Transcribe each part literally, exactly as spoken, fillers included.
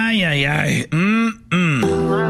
Ay, ay, ay. Mm, mm.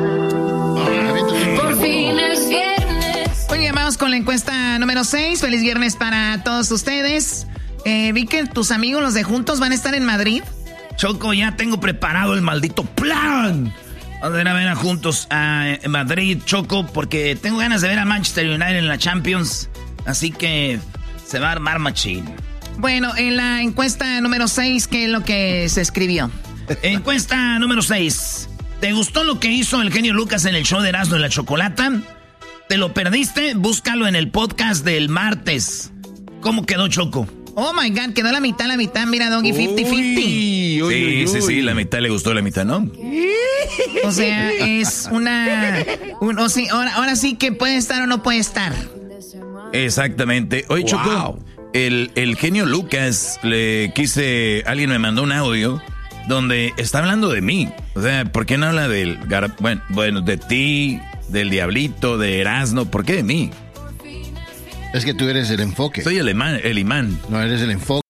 Por fin es viernes. Oye, vamos con la encuesta número seis. Feliz viernes para todos ustedes. Eh, vi que tus amigos, los de Juntos, van a estar en Madrid. Choco, ya tengo preparado el maldito plan. Vamos a ir a ver a Juntos a Madrid, Choco, porque tengo ganas de ver a Manchester United en la Champions. Así que se va a armar machín. Bueno, en la encuesta número seis, ¿qué es lo que se escribió? Encuesta número seis. ¿Te gustó lo que hizo el genio Lucas en el show de Erasmo y la Chocolata? ¿Te lo perdiste? Búscalo en el podcast del martes. ¿Cómo quedó, Choco? Oh my God, quedó la mitad, la mitad. Mira, Doggy, cincuenta cincuenta. Sí, sí, sí, sí, la mitad le gustó, la mitad no. O sea, es una... Un, o sea, ahora, ahora sí que puede estar o no puede estar. Exactamente. Oye, wow. Choco, el, el genio Lucas, le quise... Alguien me mandó un audio donde está hablando de mí. O sea, ¿por qué no habla del... Bueno, bueno, de ti, del Diablito, de Erasmo? ¿Por qué de mí? Es que tú eres el enfoque. Soy el imán. El imán. No, eres el enfoque.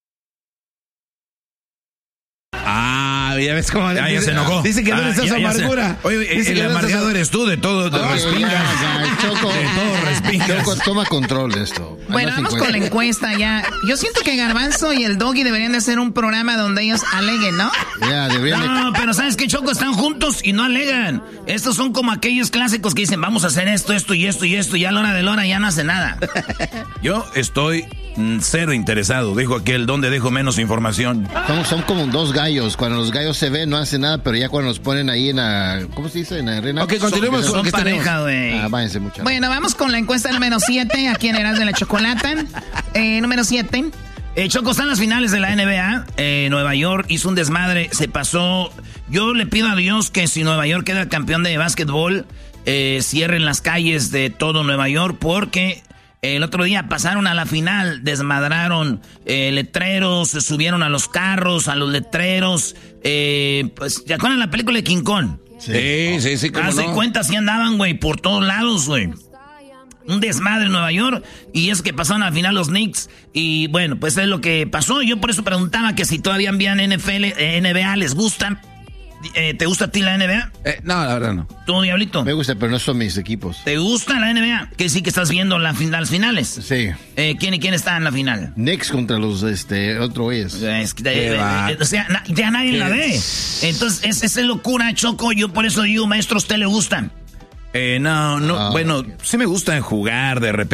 Ah, ya ves cómo... Ah, ya dice, se enojó. Dice que no ah, eres esa amargura. Oye, dice el que amargado no eres tú, de todo, de ah, respingas. Ya, ya, Choco, de todo respingas. Choco, toma control de esto. Bueno, vamos con la encuesta ya. Yo siento que Garbanzo y el Doggy deberían de hacer un programa donde ellos aleguen, ¿no? Ya, deberían No, de... pero ¿sabes qué, Choco? Están juntos y no alegan. Estos son como aquellos clásicos que dicen, vamos a hacer esto, esto y esto y esto, y a la hora de la hora ya no hace nada. Yo estoy mm, cero interesado, dijo aquel, donde dejo menos información. Son, son como dos gallos. Cuando los gallos se ven, no hacen nada, pero ya cuando los ponen ahí en la... ¿Cómo se dice? En la arena. Ok, continuemos son, con lo que pareja, güey. Ah, váyanse, muchachos. Bueno, vamos con la encuesta número siete, aquí en Erasmo de la Chocolata. Eh, número siete. Eh, Choco, están las finales de la N B A. Eh, Nueva York hizo un desmadre, se pasó. Yo le pido a Dios que si Nueva York queda campeón de básquetbol, eh, cierren las calles de todo Nueva York, porque el otro día pasaron a la final, desmadraron eh, letreros, se subieron a los carros, a los letreros. Eh, pues, ¿ya acuerdan la película de King Kong? Sí, sí, sí, cómo Haz de no. cuenta, así andaban, güey, por todos lados, güey. Un desmadre en Nueva York, y es que pasaron al final los Knicks, y bueno, pues es lo que pasó. Yo por eso preguntaba que si todavía envían N F L, eh, N B A, ¿les gusta? Eh, ¿Te gusta a ti la N B A? Eh, no, la verdad no. ¿Tú, Diablito? Me gusta, pero no son mis equipos. ¿Te gusta la N B A? Que sí que estás viendo la fin- las finales. Sí. Eh, ¿Quién y quién está en la final? Knicks contra los, este, otro güeyes. Es que, eh, eh, o sea, na- ya nadie la ve. Entonces, es, esa es locura, Choco. Yo por eso digo, maestro, ¿a usted le gustan? Eh, no, no, Ah, bueno, okay. sí me gusta jugar de repente.